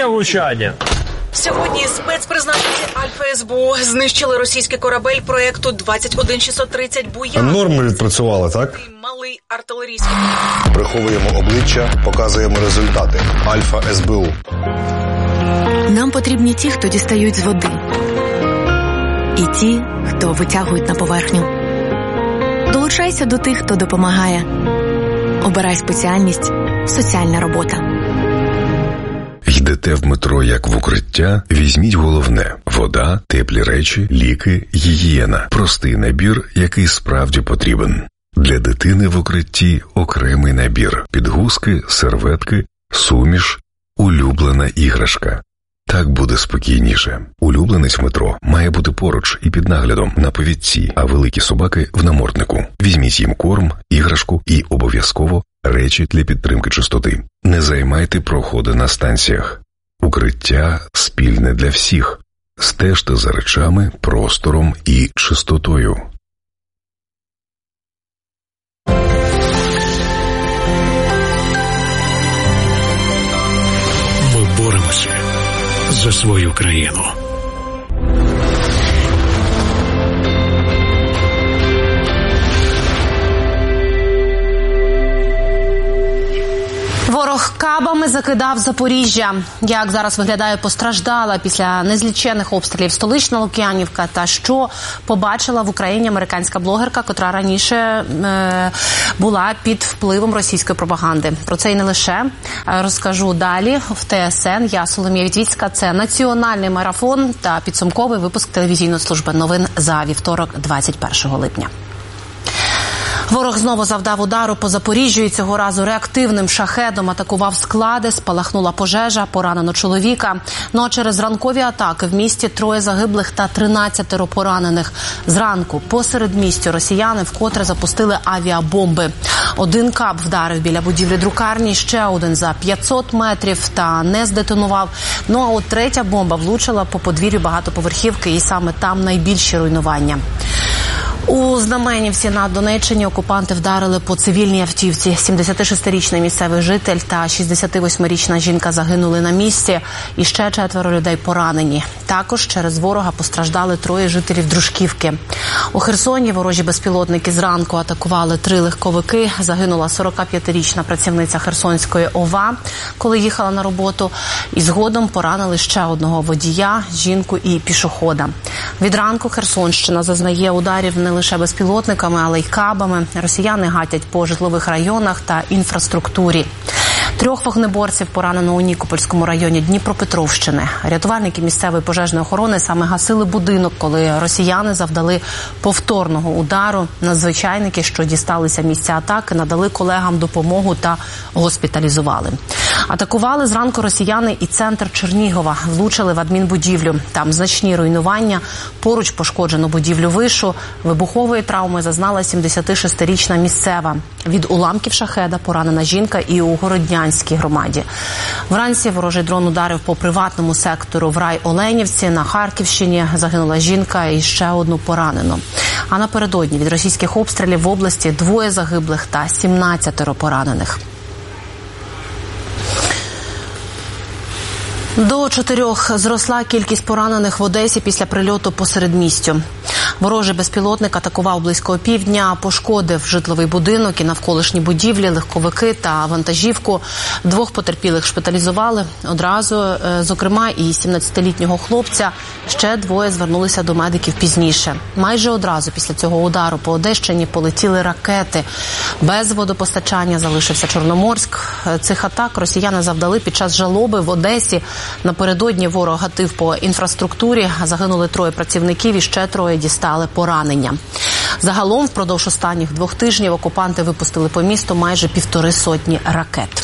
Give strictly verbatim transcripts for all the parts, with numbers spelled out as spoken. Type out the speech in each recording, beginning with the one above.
Є влучання. Сьогодні спецпризначенці Альфа СБУ знищили російський корабель проєкту двадцять один шістсот тридцять «Буян». Норми відпрацювали, так? Малий артилерійський. Приховуємо обличчя, показуємо результати. Альфа СБУ. Нам потрібні ті, хто дістають з води. І ті, хто витягують на поверхню. Долучайся до тих, хто допомагає. Обирай спеціальність «Соціальна робота». Йдете в метро як в укриття? Візьміть головне – вода, теплі речі, ліки, гігієна. Простий набір, який справді потрібен. Для дитини в укритті окремий набір. Підгузки, серветки, суміш, улюблена іграшка. Так буде спокійніше. Улюбленець в метро має бути поруч і під наглядом на повідці, а великі собаки в наморднику. Візьміть їм корм, іграшку і обов'язково речі для підтримки чистоти. Не займайте проходи на станціях. Укриття спільне для всіх. Стежте за речами, простором і чистотою. Ми боремося за свою країну. Ворог кабами закидав Запоріжжя. Як зараз виглядає постраждала після незліченних обстрілів столична Лук'янівка та що побачила в Україні американська блогерка, котра раніше е, була під впливом російської пропаганди. Про це і не лише. Розкажу далі в Т С Н. Я Соломія Вітвіцька. Це національний марафон та підсумковий випуск телевізійної служби новин за вівторок, двадцять першого липня. Ворог знову завдав удару по Запоріжжю і цього разу реактивним шахедом атакував склади, спалахнула пожежа, поранено чоловіка. Ну а через ранкові атаки в місті троє загиблих та тринадцятеро поранених. Зранку посеред містя росіяни вкотре запустили авіабомби. Один каб вдарив біля будівлі друкарні, ще один за п'ятсот метрів та не здетонував. Ну а от третя бомба влучила по подвір'ю багатоповерхівки і саме там найбільші руйнування. У Знаменівці на Донеччині окупанти вдарили по цивільній автівці. сімдесятишестирічний місцевий житель та шістдесятивосьмирічна жінка загинули на місці, і ще четверо людей поранені. Також через ворога постраждали троє жителів Дружківки. У Херсоні ворожі безпілотники зранку атакували три легковики. Загинула сорокап'ятирічна працівниця Херсонської О В А, коли їхала на роботу. І згодом поранили ще одного водія, жінку і пішохода. Від ранку Херсонщина зазнає ударів не лише безпілотниками, але й кабами. Росіяни гатять по житлових районах та інфраструктурі. Трьох вогнеборців поранено у Нікопольському районі Дніпропетровщини. Рятувальники місцевої пожежної охорони саме гасили будинок, коли росіяни завдали повторного удару. Надзвичайники, що дісталися місця атаки, надали колегам допомогу та госпіталізували. Атакували зранку росіяни і центр Чернігова. Влучили в адмінбудівлю. Там значні руйнування. Поруч пошкоджено будівлю вишу. Вибухової травми зазнала сімдесятишестирічна місцева. Від уламків шахеда поранена жінка і у Городнянській громаді. Вранці ворожий дрон ударив по приватному сектору в Райоленівці. На Харківщині загинула жінка і ще одну поранено. А напередодні від російських обстрілів в області двоє загиблих та сімнадцятеро поранених. До чотирьох зросла кількість поранених в Одесі після прильоту по середмістю. Ворожий безпілотник атакував близько півдня, пошкодив житловий будинок і навколишні будівлі, легковики та вантажівку. Двох потерпілих шпиталізували одразу, зокрема і сімнадцятилітнього хлопця. Ще двоє звернулися до медиків пізніше. Майже одразу після цього удару по Одещині полетіли ракети. Без водопостачання залишився Чорноморськ. Цих атак росіяни завдали під час жалоби в Одесі. Напередодні ворог гатив по інфраструктурі, загинули троє працівників і ще троє дістали поранення. Загалом впродовж останніх двох тижнів окупанти випустили по місту майже півтори сотні ракет.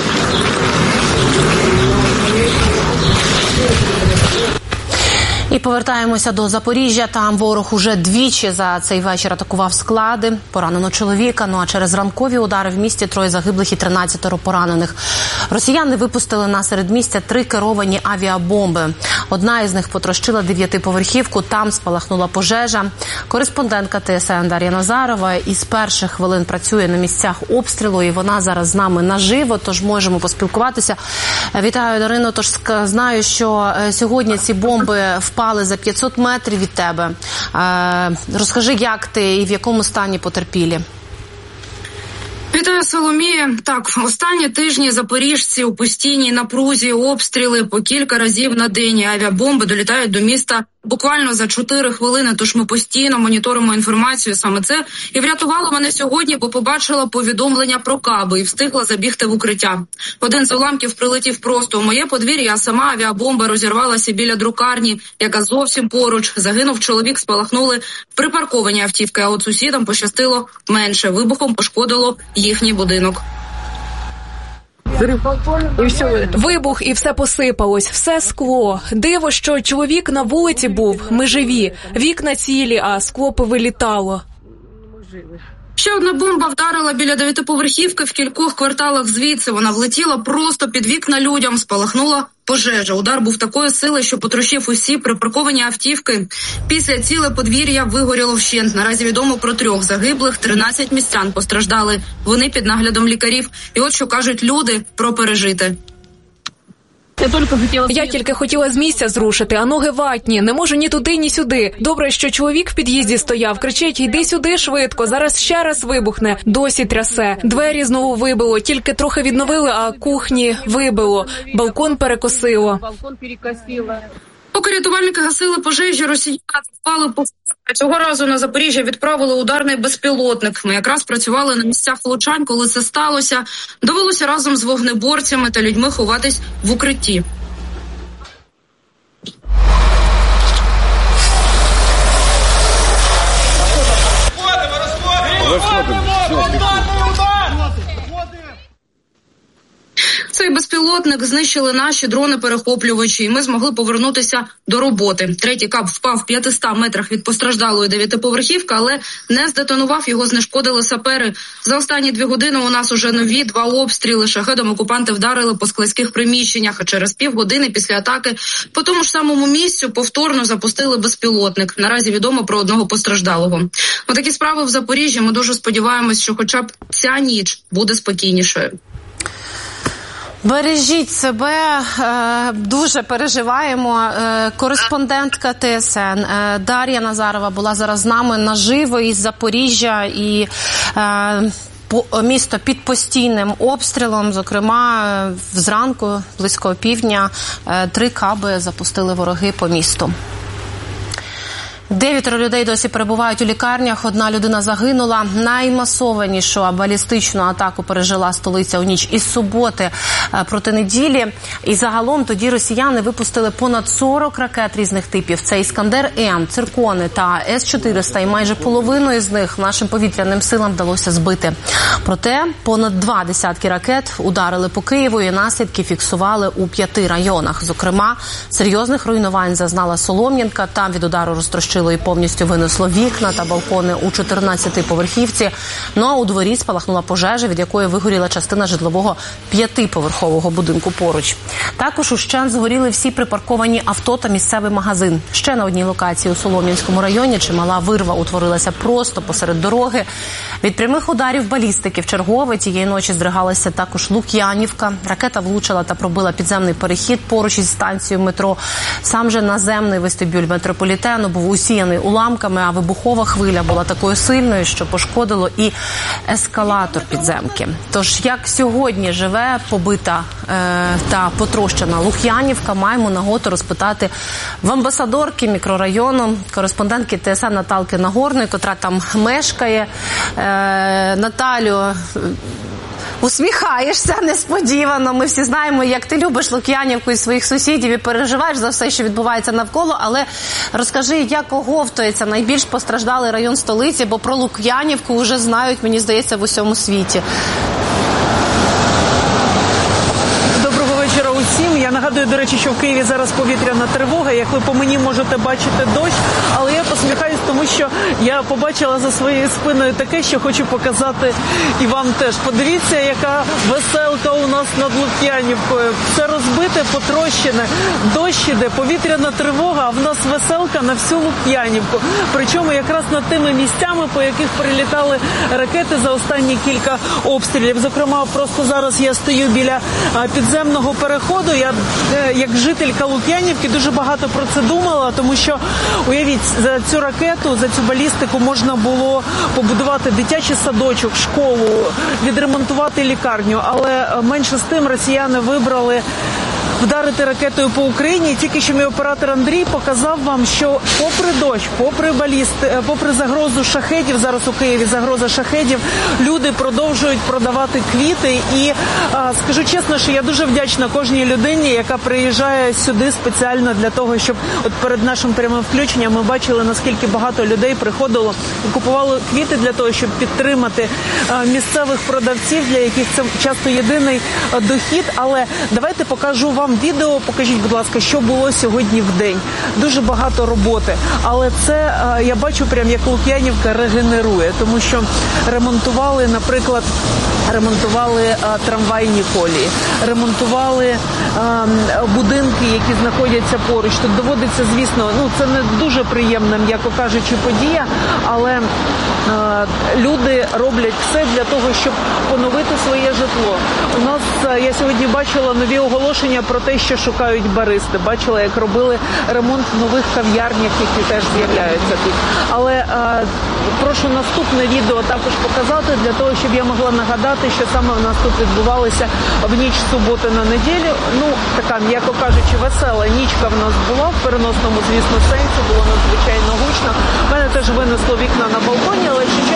І Повертаємося до Запоріжжя. Там ворог уже двічі за цей вечір атакував склади. Поранено чоловіка, ну а через ранкові удари в місті троє загиблих і тринадцятеро поранених. Росіяни випустили на середмістя три керовані авіабомби. Одна із них потрощила дев'ятиповерхівку, там спалахнула пожежа. Кореспондентка ТСН Дар'я Назарова із перших хвилин працює на місцях обстрілу, і вона зараз з нами наживо, тож можемо поспілкуватися. Вітаю, Дарино, тож знаю, що сьогодні ці бомби впали за п'ятсот метрів від тебе. Розкажи, як ти і в якому стані потерпілі? Вітаю, Соломія. Так, останні тижні запоріжці у постійній напрузі, обстріли по кілька разів на день. Авіабомби долітають до міста буквально за чотири хвилини, тож ми постійно моніторимо інформацію. Саме це і врятувало мене сьогодні, бо побачила повідомлення про каби і встигла забігти в укриття. Один з уламків прилетів просто у моє подвір'я, а сама авіабомба розірвалася біля друкарні, яка зовсім поруч. Загинув чоловік, спалахнули припарковані автівки, а от сусідам пощастило менше. Вибухом пошкодило їхній будинок. Вибух і все посипалось, все скло. Диво, що чоловік на вулиці був, ми живі. Вікна цілі, а скло повилітало. Ще одна бомба вдарила біля дев'ятиповерхівки в кількох кварталах звідси. Вона влетіла просто під вікна людям, спалахнула пожежа. Удар був такої сили, що потрощив усі припарковані автівки. Після ціле подвір'я вигоріло вщент. Наразі відомо про трьох загиблих, тринадцять містян постраждали. Вони під наглядом лікарів. І от що кажуть люди про пережите. Я тільки хотіла з місця зрушити, а ноги ватні. Не можу ні туди, ні сюди. Добре, що чоловік в під'їзді стояв. Кричить: «Йди сюди швидко, зараз ще раз вибухне». Досі трясе. Двері знову вибило, тільки трохи відновили, а кухні вибило. Балкон перекосило. Поки рятувальники гасили пожежі, росіяни впали по цього разу на Запоріжжя відправили ударний безпілотник. Ми якраз працювали на місцях влучань, коли це сталося. Довелося разом з вогнеборцями та людьми ховатись в укритті. Цей безпілотник знищили наші дрони-перехоплювачі, і ми змогли повернутися до роботи. Третій каб впав в п'ятистах метрах від постраждалої дев'ятиповерхівки, але не здетонував, його знешкодили сапери. За останні дві години у нас уже нові два обстріли. Шахедом окупанти вдарили по складських приміщеннях, а через півгодини після атаки по тому ж самому місцю повторно запустили безпілотник. Наразі відомо про одного постраждалого. Отакі справи в Запоріжжі. Ми дуже сподіваємось, що хоча б ця ніч буде спокійнішою. Бережіть себе, дуже переживаємо. Кореспондентка ТСН Дар'я Назарова була зараз з нами наживо із Запоріжжя, і місто під постійним обстрілом. Зокрема, зранку, близько півдня, три каби запустили вороги по місту. Дев'ятеро людей досі перебувають у лікарнях, одна людина загинула. Наймасованішу балістичну атаку пережила столиця у ніч із суботи проти неділі. І загалом тоді росіяни випустили понад сорок ракет різних типів. Це «Іскандер-М», «Циркони» та С чотириста, і майже половину із них нашим повітряним силам вдалося збити. Проте понад два десятки ракет ударили по Києву, і наслідки фіксували у п'яти районах. Зокрема, серйозних руйнувань зазнала Солом'янка, там від удару розтрощили і повністю винесло вікна та балкони у чотирнадцятиповерхівці. Ну а у дворі спалахнула пожежа, від якої вигоріла частина житлового п'ятиповерхового будинку поруч. Також ущент згоріли всі припарковані авто та місцевий магазин. Ще на одній локації у Солом'янському районі чимала вирва утворилася просто посеред дороги. Від прямих ударів балістики в чергове тієї ночі здригалася також Лук'янівка. Ракета влучила та пробила підземний перехід поруч із станцією метро. Сам же наземний вестибюль метрополітену був усіяний уламками, а вибухова хвиля була такою сильною, що пошкодило і ескалатор підземки. Тож, як сьогодні живе побита е, та потрощена Лук'янівка, маємо нагоду розпитати в амбасадорки мікрорайону, кореспондентки ТСН Наталки Нагорної, котра там мешкає. Е, Наталю, усміхаєшся несподівано. Ми всі знаємо, як ти любиш Лук'янівку і своїх сусідів і переживаєш за все, що відбувається навколо. Але розкажи, як оговтується найбільш постраждалий район столиці, бо про Лук'янівку вже знають, мені здається, в усьому світі. Доброго вечора усім. Я нагадаю, нагадую, до речі, що в Києві зараз повітряна тривога. Як ви по мені можете бачити дощ, але я посміхаюсь, тому що я побачила за своєю спиною таке, що хочу показати і вам теж. Подивіться, яка веселка у нас над Лук'янівкою. Все розбите, потрощене, дощ іде, повітряна тривога, а в нас веселка на всю Лук'янівку. Причому якраз над тими місцями, по яких прилітали ракети за останні кілька обстрілів. Зокрема, просто зараз я стою біля підземного переходу. Я, як жителька Лук'янівки, дуже багато про це думала, тому що, уявіть, за цю ракету, за цю балістику можна було побудувати дитячий садочок, школу, відремонтувати лікарню, але менше з тим росіяни вибрали вдарити ракетою по Україні. Тільки що мій оператор Андрій показав вам, що попри дощ, попри балісти, попри загрозу шахедів, зараз у Києві загроза шахедів, люди продовжують продавати квіти. І а, скажу чесно, що я дуже вдячна кожній людині, яка приїжджає сюди спеціально для того, щоб от перед нашим прямим включенням ми бачили, наскільки багато людей приходило і купували квіти для того, щоб підтримати а, місцевих продавців, для яких це часто єдиний а, дохід. Але давайте покажу вам відео, покажіть, будь ласка, що було сьогодні в день. Дуже багато роботи, але це, я бачу прям, як Лук'янівка регенерує, тому що ремонтували, наприклад, ремонтували а, трамвайні колії, ремонтували а, будинки, які знаходяться поруч. Тут доводиться, звісно, ну це не дуже приємна, м'яко кажучи, подія, але а, люди роблять все для того, щоб поновити своє житло. У нас, а, я сьогодні бачила нові оголошення про те, що шукають баристи. Бачила, як робили ремонт в нових кав'ярнях, які теж з'являються тут. Але а, прошу наступне відео також показати, для того, щоб я могла нагадати, що саме в нас тут відбувалося в ніч суботи на неділю. Ну, така, м'яко кажучи, весела нічка в нас була, в переносному, звісно, сенсі, було надзвичайно гучно. В мене теж винесло вікна на балконі, але